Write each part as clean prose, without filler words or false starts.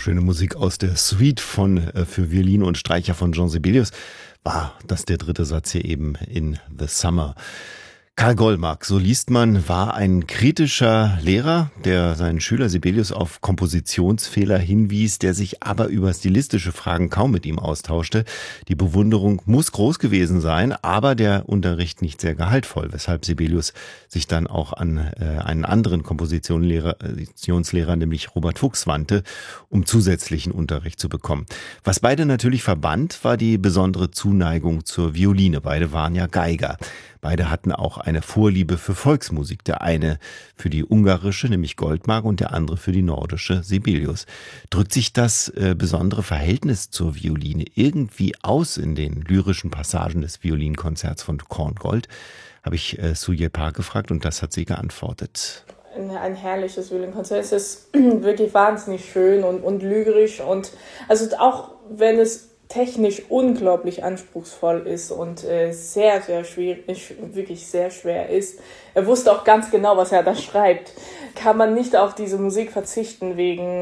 Schöne Musik aus der Suite für Violine und Streicher von Jean Sibelius. War das der dritte Satz hier eben in The Summer. Karl Goldmark, so liest man, war ein kritischer Lehrer, der seinen Schüler Sibelius auf Kompositionsfehler hinwies, der sich aber über stilistische Fragen kaum mit ihm austauschte. Die Bewunderung muss groß gewesen sein, aber der Unterricht nicht sehr gehaltvoll, weshalb Sibelius sich dann auch an einen anderen Kompositionslehrer, nämlich Robert Fuchs, wandte, um zusätzlichen Unterricht zu bekommen. Was beide natürlich verband, war die besondere Zuneigung zur Violine. Beide waren ja Geiger. Beide hatten auch eine Vorliebe für Volksmusik. Der eine für die ungarische, nämlich Goldmark, und der andere für die nordische, Sibelius. Drückt sich das besondere Verhältnis zur Violine irgendwie aus in den lyrischen Passagen des Violinkonzerts von Korngold? Habe ich Suje Park gefragt und das hat sie geantwortet. Ein herrliches Violinkonzert. Es ist wirklich wahnsinnig schön und lyrisch. Und also auch wenn es technisch unglaublich anspruchsvoll ist und sehr, sehr schwierig, wirklich sehr schwer ist. Er wusste auch ganz genau, was er da schreibt. Kann man nicht auf diese Musik verzichten wegen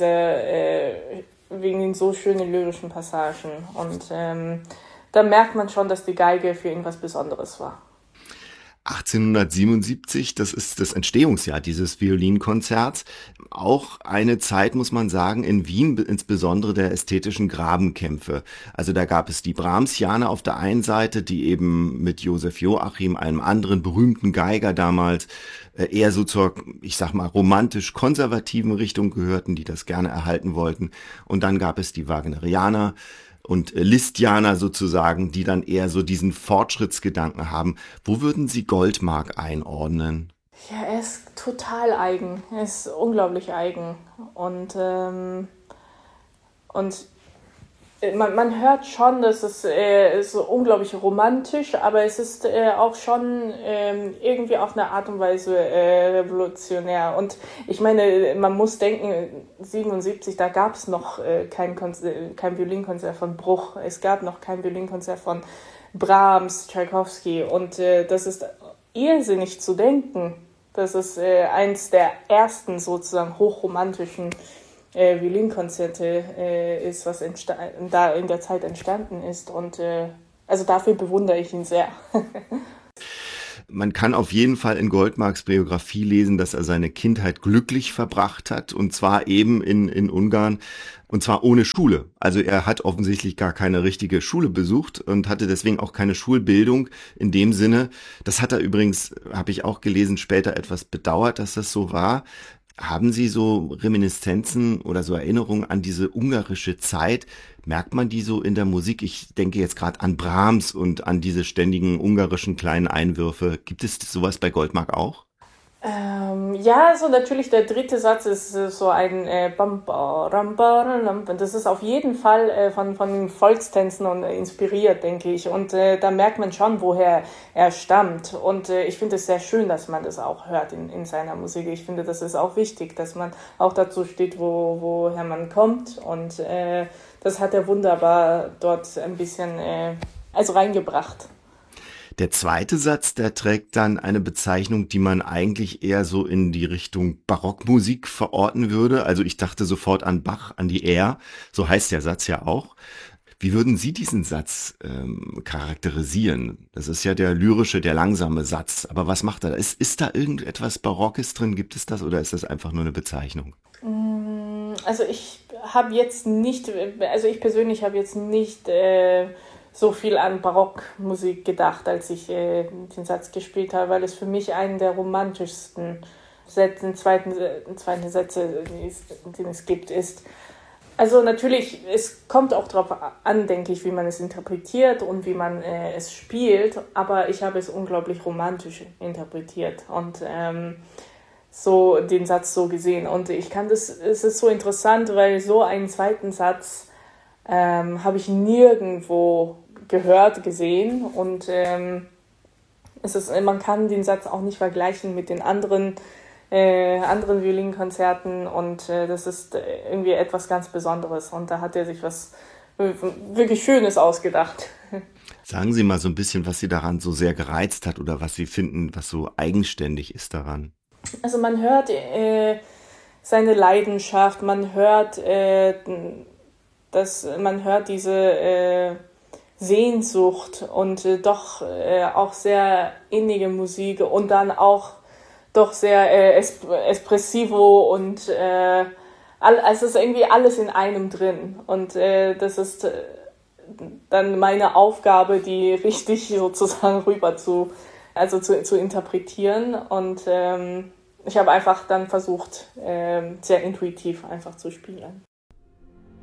den so schönen lyrischen Passagen. Und da merkt man schon, dass die Geige für ihn was Besonderes war. 1877, das ist das Entstehungsjahr dieses Violinkonzerts. Auch eine Zeit, muss man sagen, in Wien, insbesondere der ästhetischen Grabenkämpfe. Also da gab es die Brahmsianer auf der einen Seite, die eben mit Josef Joachim, einem anderen berühmten Geiger damals, eher so zur, ich sag mal, romantisch-konservativen Richtung gehörten, die das gerne erhalten wollten. Und dann gab es die Wagnerianer und Lisztianer sozusagen, die dann eher so diesen Fortschrittsgedanken haben. Wo würden Sie Goldmark einordnen? Ja, er ist total eigen. Er ist unglaublich eigen. Und man hört schon, dass es ist so unglaublich romantisch, aber es ist auch schon irgendwie auf eine Art und Weise revolutionär. Und ich meine, man muss denken, 77, da gab es noch kein Violinkonzert von Bruch. Es gab noch kein Violinkonzert von Brahms, Tschaikowski. Und das ist irrsinnig zu denken, dass es eins der ersten sozusagen hochromantischen Violinkonzerte ist, was da in der Zeit entstanden ist. Und also dafür bewundere ich ihn sehr. Man kann auf jeden Fall in Goldmarks Biografie lesen, dass er seine Kindheit glücklich verbracht hat, und zwar eben in Ungarn, und zwar ohne Schule. Also er hat offensichtlich gar keine richtige Schule besucht und hatte deswegen auch keine Schulbildung in dem Sinne. Das hat er übrigens, habe ich auch gelesen, später etwas bedauert, dass das so war. Haben Sie so Reminiszenzen oder so Erinnerungen an diese ungarische Zeit? Merkt man die so in der Musik? Ich denke jetzt gerade an Brahms und an diese ständigen ungarischen kleinen Einwürfe. Gibt es sowas bei Goldmark auch? Ja, so natürlich der dritte Satz ist so ein Bam, ba, ram, ba, ram. Das ist auf jeden Fall von Volkstänzen und inspiriert, denke ich. Und da merkt man schon, woher er stammt. Und ich finde es sehr schön, dass man das auch hört in seiner Musik. Ich finde, das ist auch wichtig, dass man auch dazu steht, woher man kommt. Und das hat er wunderbar dort ein bisschen reingebracht. Der zweite Satz, der trägt dann eine Bezeichnung, die man eigentlich eher so in die Richtung Barockmusik verorten würde. Also ich dachte sofort an Bach, an die Air. So heißt der Satz ja auch. Wie würden Sie diesen Satz charakterisieren? Das ist ja der lyrische, der langsame Satz. Aber was macht er? Ist da irgendetwas Barockes drin? Gibt es das, oder ist das einfach nur eine Bezeichnung? Also ich persönlich habe jetzt nicht so viel an Barockmusik gedacht, als ich den Satz gespielt habe, weil es für mich einen der romantischsten zweiten Sätze, den es gibt, ist. Also natürlich, es kommt auch darauf an, denke ich, wie man es interpretiert und wie man es spielt, aber ich habe es unglaublich romantisch interpretiert und so den Satz so gesehen. Und es ist so interessant, weil so einen zweiten Satz habe ich nirgendwo gehört, gesehen, und man kann den Satz auch nicht vergleichen mit den anderen Violinkonzerten, und das ist irgendwie etwas ganz Besonderes, und da hat er sich was wirklich Schönes ausgedacht. Sagen Sie mal so ein bisschen, was Sie daran so sehr gereizt hat oder was Sie finden, was so eigenständig ist daran. Also man hört seine Leidenschaft, man hört diese Sehnsucht und doch auch sehr innige Musik und dann auch doch sehr espressivo und also es ist irgendwie alles in einem drin und das ist dann meine Aufgabe, die richtig sozusagen zu interpretieren und ich habe einfach dann versucht, sehr intuitiv einfach zu spielen.